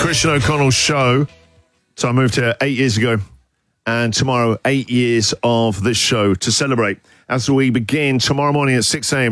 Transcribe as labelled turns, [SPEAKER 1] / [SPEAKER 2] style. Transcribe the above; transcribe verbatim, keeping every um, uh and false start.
[SPEAKER 1] Christian O'Connell's show. So I moved here eight years ago. And tomorrow, eight years of this show to celebrate as we begin tomorrow morning at six a.m.